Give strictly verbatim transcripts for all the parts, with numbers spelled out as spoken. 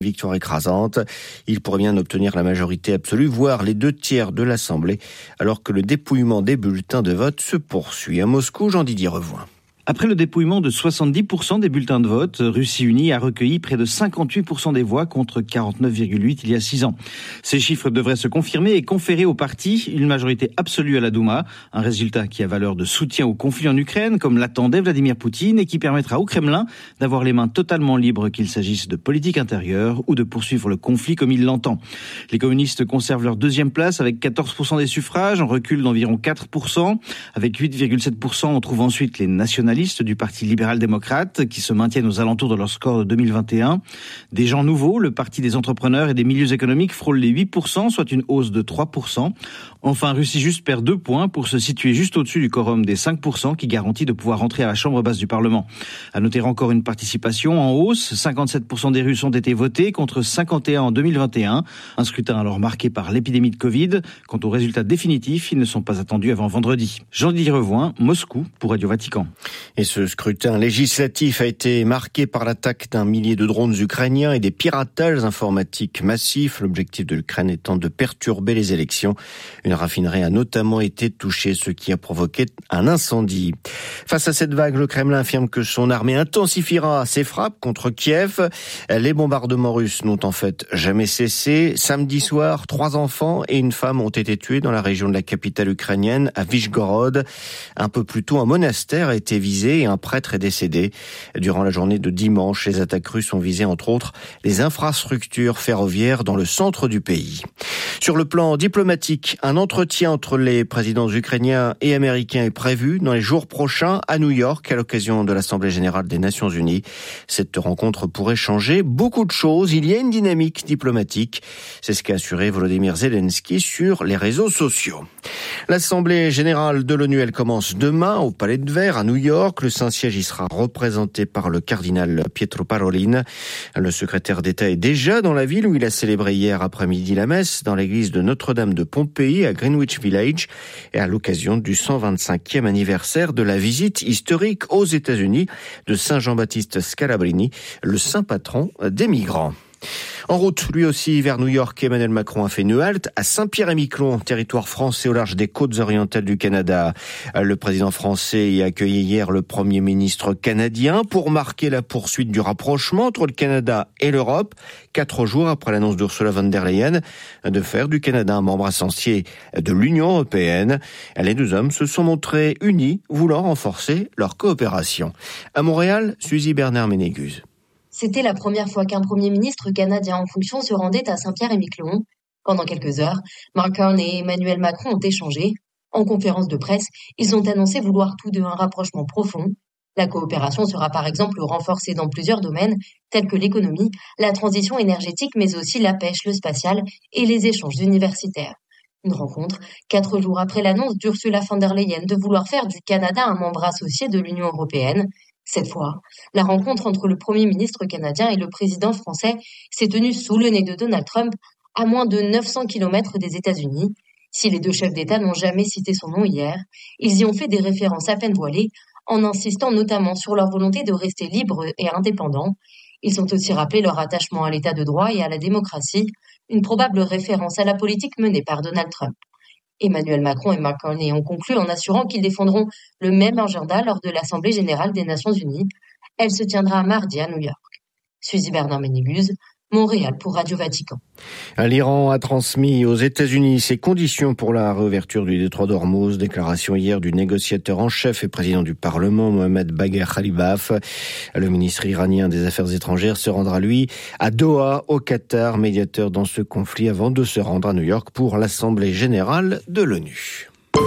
Victoire écrasante. Il pourrait bien obtenir la majorité absolue, voire les deux tiers de l'Assemblée, alors que le dépouillement des bulletins de vote se poursuit. À Moscou, Jean-Didier Revoin. Après le dépouillement de soixante-dix pour cent des bulletins de vote, Russie Unie a recueilli près de cinquante-huit pour cent des voix contre quarante-neuf virgule huit il y a six ans. Ces chiffres devraient se confirmer et conférer au parti une majorité absolue à la Douma, un résultat qui a valeur de soutien au conflit en Ukraine, comme l'attendait Vladimir Poutine, et qui permettra au Kremlin d'avoir les mains totalement libres, qu'il s'agisse de politique intérieure ou de poursuivre le conflit comme il l'entend. Les communistes conservent leur deuxième place avec quatorze pour cent des suffrages, en recul d'environ quatre pour cent. Avec huit virgule sept pour cent, on trouve ensuite les nationalistes du Parti libéral-démocrate qui se maintiennent aux alentours de leur score de deux mille vingt et un. Des gens nouveaux, le Parti des entrepreneurs et des milieux économiques frôle les huit pour cent, soit une hausse de trois pour cent. Enfin, Russie Juste perd deux points pour se situer juste au-dessus du quorum des cinq pour cent qui garantit de pouvoir rentrer à la chambre basse du Parlement. À noter encore une participation en hausse. cinquante-sept pour cent des Russes ont été votés contre cinquante et un en deux mille vingt et un. Un scrutin alors marqué par l'épidémie de Covid. Quant aux résultats définitifs, ils ne sont pas attendus avant vendredi. Jean-Didier Revoin, Moscou, pour Radio Vatican. Et ce scrutin législatif a été marqué par l'attaque d'un millier de drones ukrainiens et des piratages informatiques massifs. L'objectif de l'Ukraine étant de perturber les élections. Une raffinerie a notamment été touchée, ce qui a provoqué un incendie. Face à cette vague, le Kremlin affirme que son armée intensifiera ses frappes contre Kiev. Les bombardements russes n'ont en fait jamais cessé. Samedi soir, trois enfants et une femme ont été tués dans la région de la capitale ukrainienne, à Vyshgorod. Un peu plus tôt, un monastère a été visé et un prêtre est décédé. Durant la journée de dimanche, les attaques russes ont visé entre autres les infrastructures ferroviaires dans le centre du pays. Sur le plan diplomatique, un entretien entre les présidents ukrainiens et américains est prévu dans les jours prochains à New York à l'occasion de l'Assemblée générale des Nations unies. Cette rencontre pourrait changer beaucoup de choses. Il y a une dynamique diplomatique. C'est ce qu'a assuré Volodymyr Zelensky sur les réseaux sociaux. L'Assemblée générale de l'ONU, elle commence demain au Palais de Verre à New York. Le Saint-Siège y sera représenté par le cardinal Pietro Parolin. Le secrétaire d'État est déjà dans la ville où il a célébré hier après-midi la messe dans l'église de Notre-Dame de Pompéi à Greenwich Village et à l'occasion du cent vingt-cinquième anniversaire de la visite historique aux États-Unis de Saint Jean-Baptiste Scalabrini, le saint patron des migrants. En route, lui aussi, vers New York, Emmanuel Macron a fait une halte à Saint-Pierre-et-Miquelon, territoire français au large des côtes orientales du Canada. Le président français y a accueilli hier le Premier ministre canadien pour marquer la poursuite du rapprochement entre le Canada et l'Europe, quatre jours après l'annonce d'Ursula von der Leyen de faire du Canada un membre essentiel de l'Union européenne. Les deux hommes se sont montrés unis, voulant renforcer leur coopération. À Montréal, Suzy Bernard-Ménégus. C'était la première fois qu'un Premier ministre canadien en fonction se rendait à Saint-Pierre-et-Miquelon. Pendant quelques heures, Mark Carney et Emmanuel Macron ont échangé. En conférence de presse, ils ont annoncé vouloir tous deux un rapprochement profond. La coopération sera par exemple renforcée dans plusieurs domaines, tels que l'économie, la transition énergétique, mais aussi la pêche, le spatial et les échanges universitaires. Une rencontre, quatre jours après l'annonce d'Ursula von der Leyen de vouloir faire du Canada un membre associé de l'Union européenne. Cette fois, la rencontre entre le Premier ministre canadien et le président français s'est tenue sous le nez de Donald Trump, à moins de neuf cents kilomètres des États-Unis. Si les deux chefs d'État n'ont jamais cité son nom hier, ils y ont fait des références à peine voilées, en insistant notamment sur leur volonté de rester libres et indépendants. Ils ont aussi rappelé leur attachement à l'état de droit et à la démocratie, une probable référence à la politique menée par Donald Trump. Emmanuel Macron et Mark Carney ont conclu en assurant qu'ils défendront le même agenda lors de l'Assemblée générale des Nations unies. Elle se tiendra mardi à New York. Suzy Bernard-Ménégus, Montréal pour Radio Vatican. L'Iran a transmis aux États-Unis ses conditions pour la réouverture du détroit d'Ormuz. Déclaration hier du négociateur en chef et président du Parlement, Mohamed Bagher Khalibaf. Le ministre iranien des Affaires étrangères se rendra, lui, à Doha, au Qatar, médiateur dans ce conflit, avant de se rendre à New York pour l'Assemblée générale de l'ONU.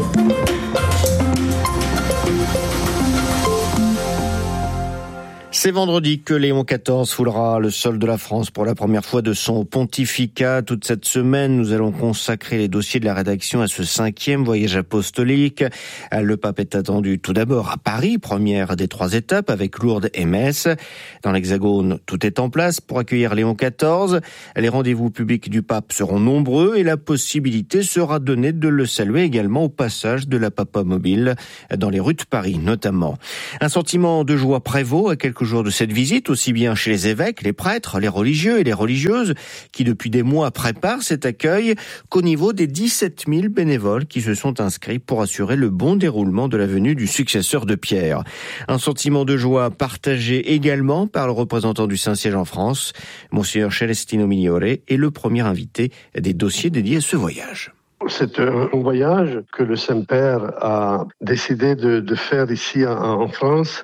C'est vendredi que Léon quatorze foulera le sol de la France pour la première fois de son pontificat. Toute cette semaine, nous allons consacrer les dossiers de la rédaction à ce cinquième voyage apostolique. Le pape est attendu tout d'abord à Paris, première des trois étapes avec Lourdes et Metz. Dans l'Hexagone, tout est en place pour accueillir Léon quatorze. Les rendez-vous publics du pape seront nombreux et la possibilité sera donnée de le saluer également au passage de la Papa Mobile dans les rues de Paris notamment. Un sentiment de joie prévaut à quelques jours jour de cette visite, aussi bien chez les évêques, les prêtres, les religieux et les religieuses, qui depuis des mois préparent cet accueil, qu'au niveau des dix-sept mille bénévoles qui se sont inscrits pour assurer le bon déroulement de la venue du successeur de Pierre. Un sentiment de joie partagé également par le représentant du Saint-Siège en France. Monseigneur Celestino Migliore est le premier invité des dossiers dédiés à ce voyage. C'est un voyage que le Saint-Père a décidé de, de faire ici en France,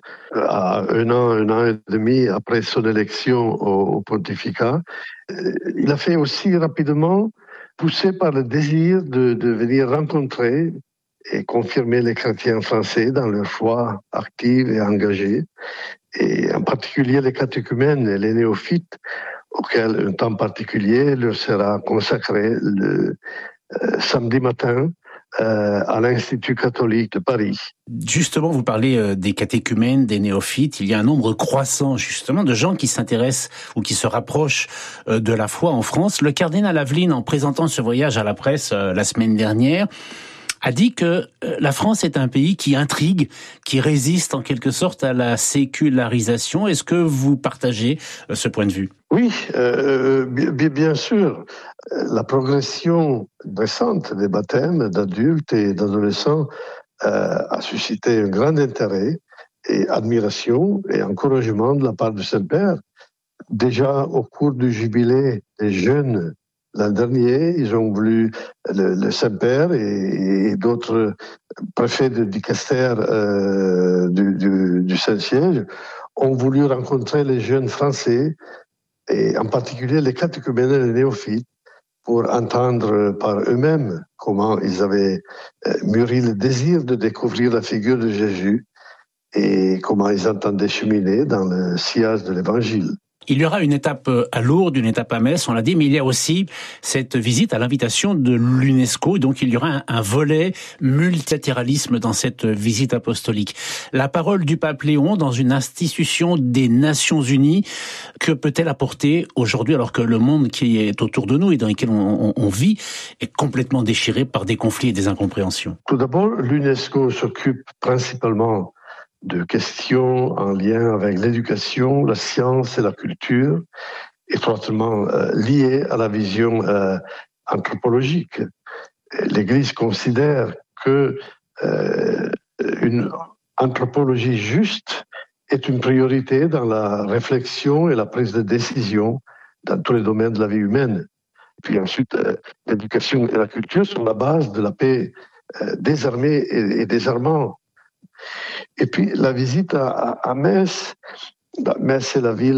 à un an, un an et demi après son élection au, au pontificat. Il a fait aussi rapidement, poussé par le désir de, de venir rencontrer et confirmer les chrétiens français dans leur foi active et engagée, et en particulier les catéchumènes et les néophytes, auxquels un temps particulier leur sera consacré le Euh, samedi matin euh, à l'Institut catholique de Paris. Justement, vous parlez euh, des catéchumènes, des néophytes. Il y a un nombre croissant, justement, de gens qui s'intéressent ou qui se rapprochent euh, de la foi en France. Le cardinal Aveline, en présentant ce voyage à la presse euh, la semaine dernière, a dit que la France est un pays qui intrigue, qui résiste en quelque sorte à la sécularisation. Est-ce que vous partagez ce point de vue ? Oui, euh, bien, bien sûr. La progression récente des baptêmes d'adultes et d'adolescents euh, a suscité un grand intérêt et admiration et encouragement de la part du Saint-Père. Déjà au cours du jubilé des jeunes l'an dernier, ils ont voulu, le, le Saint-Père et, et d'autres préfets de dicastère euh, du, du, du Saint-Siège ont voulu rencontrer les jeunes Français, et en particulier les catéchumènes et les néophytes, pour entendre par eux-mêmes comment ils avaient mûri le désir de découvrir la figure de Jésus et comment ils entendaient cheminer dans le sillage de l'Évangile. Il y aura une étape à Lourdes, une étape à Metz, on l'a dit, mais il y a aussi cette visite à l'invitation de l'UNESCO. Donc il y aura un, un volet multilatéralisme dans cette visite apostolique. La parole du pape Léon dans une institution des Nations Unies, que peut-elle apporter aujourd'hui alors que le monde qui est autour de nous et dans lequel on, on, on vit est complètement déchiré par des conflits et des incompréhensions? Tout d'abord, l'UNESCO s'occupe principalement de questions en lien avec l'éducation, la science et la culture, étroitement euh, liées à la vision euh, anthropologique. L'Église considère que euh, une anthropologie juste est une priorité dans la réflexion et la prise de décision dans tous les domaines de la vie humaine. Puis ensuite, euh, l'éducation et la culture sont la base de la paix euh, désarmée et, et désarmant. Et puis la visite à, à, à Metz, Metz c'est la ville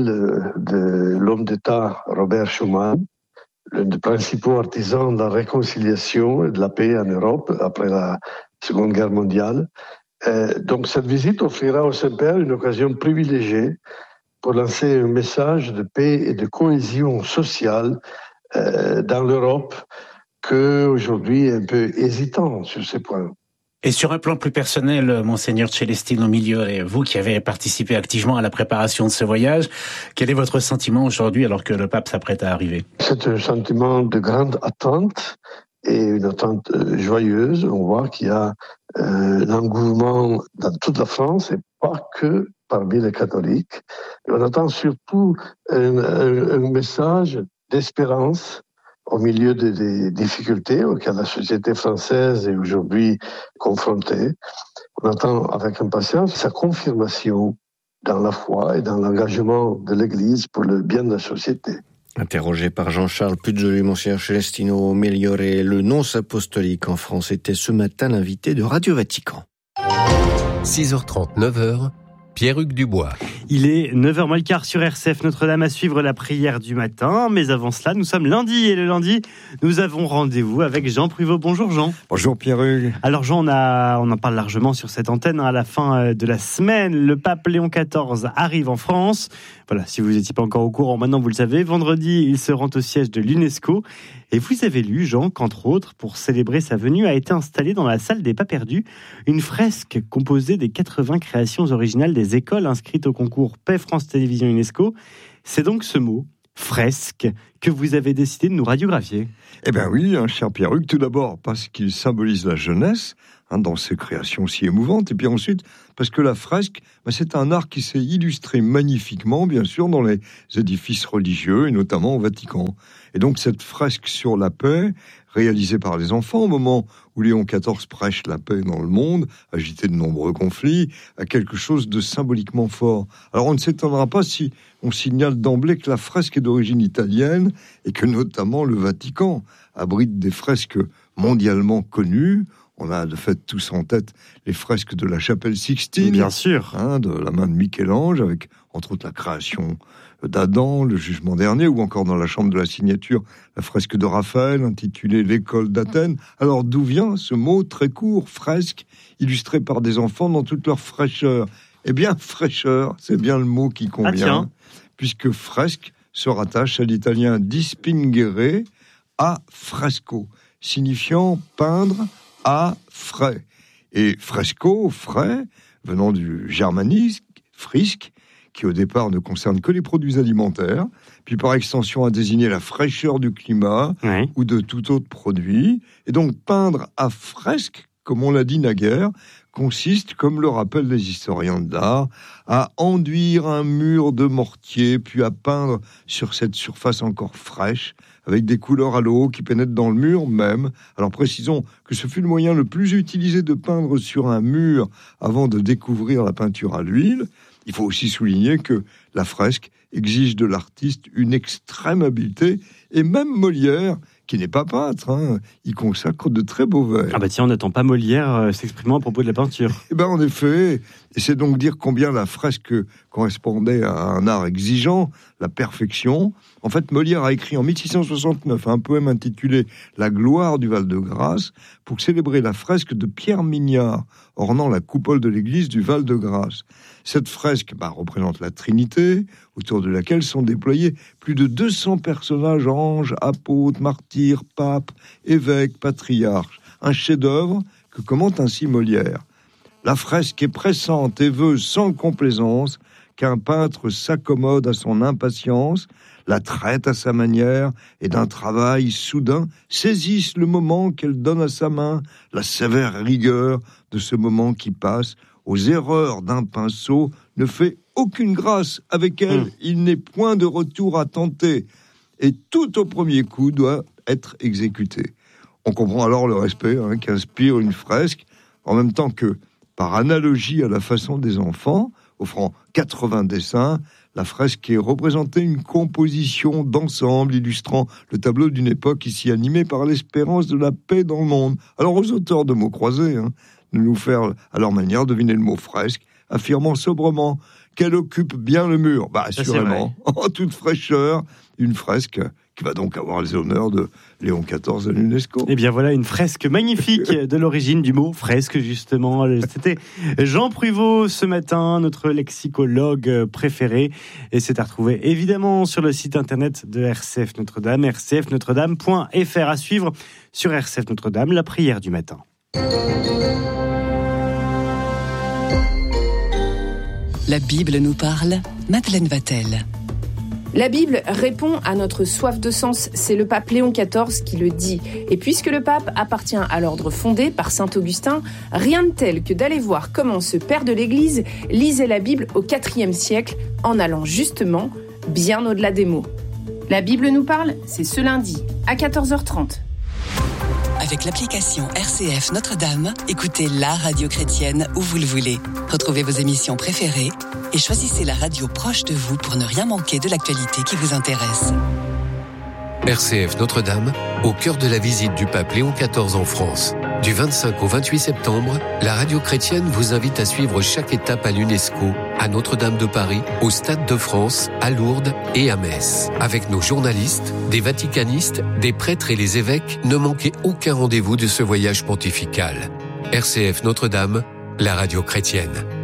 de l'homme d'État Robert Schuman, l'un des principaux artisans de la réconciliation et de la paix en Europe après la Seconde Guerre mondiale. Euh, donc cette visite offrira au Saint-Père une occasion privilégiée pour lancer un message de paix et de cohésion sociale euh, dans l'Europe qu'aujourd'hui est un peu hésitant sur ces points. Et sur un plan plus personnel, Monseigneur Celestino Migliore, vous qui avez participé activement à la préparation de ce voyage, quel est votre sentiment aujourd'hui alors que le pape s'apprête à arriver ? C'est un sentiment de grande attente et une attente joyeuse. On voit qu'il y a euh, l'engouement dans toute la France et pas que parmi les catholiques. Et on attend surtout un, un, un message d'espérance au milieu des, des difficultés auxquelles la société française est aujourd'hui confrontée. On attend avec impatience sa confirmation dans la foi et dans l'engagement de l'Église pour le bien de la société. Interrogé par Jean-Charles Puzolu, Monseigneur Celestino Migliore, le nonce apostolique en France, était ce matin l'invité de Radio Vatican. six heures trente, neuf heures, Pierre-Hugues Dubois. Il est neuf heures moins le quart sur R C F Notre-Dame à suivre la prière du matin. Mais avant cela, nous sommes lundi et le lundi, nous avons rendez-vous avec Jean Pruvot. Bonjour Jean. Bonjour Pierre-Hugues. Alors Jean, on, a, on en parle largement sur cette antenne. Hein, à la fin de la semaine, le pape Léon quatorze arrive en France. Voilà, si vous n'étiez pas encore au courant, maintenant vous le savez. Vendredi, il se rend au siège de l'UNESCO. Et vous avez lu, Jean, qu'entre autres, pour célébrer sa venue, a été installée dans la salle des pas perdus une fresque composée des quatre-vingts créations originales des écoles inscrites au concours Paix France Télévisions UNESCO. C'est donc ce mot, fresque, que vous avez décidé de nous radiographier. Eh bien oui, hein, cher Pierre-Hugues, tout d'abord parce qu'il symbolise la jeunesse, hein, dans ses créations si émouvantes. Et puis ensuite, parce que la fresque, bah, c'est un art qui s'est illustré magnifiquement, bien sûr, dans les édifices religieux, et notamment au Vatican. Et donc cette fresque sur la paix, réalisée par les enfants au moment où Léon quatorze prêche la paix dans le monde, agité de nombreux conflits, a quelque chose de symboliquement fort. Alors on ne s'étonnera pas si on signale d'emblée que la fresque est d'origine italienne et que notamment le Vatican abrite des fresques mondialement connues. On a de fait tous en tête les fresques de la chapelle Sixtine, bien sûr, hein, de la main de Michel-Ange, avec entre autres la création d'Adam, le jugement dernier, ou encore dans la chambre de la signature, la fresque de Raphaël, intitulée l'école d'Athènes. Alors d'où vient ce mot très court, fresque, illustré par des enfants dans toute leur fraîcheur? Eh bien, fraîcheur, c'est bien le mot qui convient, ah, puisque fresque se rattache à l'italien dispingere a fresco, signifiant peindre à frais. Et fresco, frais, venant du germanisme, frisque, qui au départ ne concerne que les produits alimentaires, puis par extension a désigné la fraîcheur du climat, oui, ou de tout autre produit. Et donc peindre à fresque, comme on l'a dit naguère, consiste, comme le rappellent les historiens de l'art, à enduire un mur de mortier, puis à peindre sur cette surface encore fraîche, avec des couleurs à l'eau qui pénètrent dans le mur même. Alors précisons que ce fut le moyen le plus utilisé de peindre sur un mur avant de découvrir la peinture à l'huile. Il faut aussi souligner que la fresque exige de l'artiste une extrême habileté, et même Molière, qui n'est pas peintre, hein, y consacre de très beaux vers. Ah bah tiens, on n'attend pas Molière euh, s'exprimant à propos de la peinture. Eh ben en effet, et c'est donc dire combien la fresque correspondait à un art exigeant, la perfection. En fait, Molière a écrit en mille six cent soixante-neuf un poème intitulé « La gloire du Val-de-Grâce » pour célébrer la fresque de Pierre Mignard, ornant la coupole de l'église du Val-de-Grâce. Cette fresque bah, représente la Trinité, autour de laquelle sont déployés plus de deux cents personnages, anges, apôtres, martyrs, papes, évêques, patriarches. Un chef-d'œuvre que commente ainsi Molière. La fresque est pressante et veut sans complaisance qu'un peintre s'accommode à son impatience, la traite à sa manière, et d'un travail soudain saisisse le moment qu'elle donne à sa main, la sévère rigueur de ce moment qui passe, aux erreurs d'un pinceau, ne fait aucune grâce. Avec elle, mmh. il n'est point de retour à tenter, et tout au premier coup doit être exécuté. On comprend alors le respect hein, qu'inspire une fresque, en même temps que, par analogie à la façon des enfants, offrant quatre-vingts dessins, la fresque est représentée une composition d'ensemble illustrant le tableau d'une époque ici animée par l'espérance de la paix dans le monde. Alors aux auteurs de mots croisés, hein, de nous faire à leur manière deviner le mot fresque, affirmant sobrement qu'elle occupe bien le mur. Bah assurément, en toute fraîcheur, une fresque qui va donc avoir les honneurs de Léon quatorze à l'UNESCO. Eh bien voilà, une fresque magnifique de l'origine du mot fresque, justement. C'était Jean Pruvot ce matin, notre lexicologue préféré. Et c'est à retrouver évidemment sur le site internet de R C F Notre-Dame, r c f notre dame point f r. À suivre sur R C F Notre-Dame, la prière du matin. La Bible nous parle, Madeleine Vatel. La Bible répond à notre soif de sens, c'est le pape Léon quatorze qui le dit. Et puisque le pape appartient à l'ordre fondé par saint Augustin, rien de tel que d'aller voir comment ce père de l'Église lisait la Bible au quatrième siècle, en allant justement bien au-delà des mots. La Bible nous parle, c'est ce lundi à quatorze heures trente. Avec l'application R C F Notre-Dame, écoutez la radio chrétienne où vous le voulez. Retrouvez vos émissions préférées et choisissez la radio proche de vous pour ne rien manquer de l'actualité qui vous intéresse. R C F Notre-Dame, au cœur de la visite du pape Léon quatorze en France. Du vingt-cinq au vingt-huit septembre, la radio chrétienne vous invite à suivre chaque étape à l'UNESCO, à Notre-Dame de Paris, au Stade de France, à Lourdes et à Metz. Avec nos journalistes, des vaticanistes, des prêtres et les évêques, ne manquez aucun rendez-vous de ce voyage pontifical. R C F Notre-Dame, la radio chrétienne.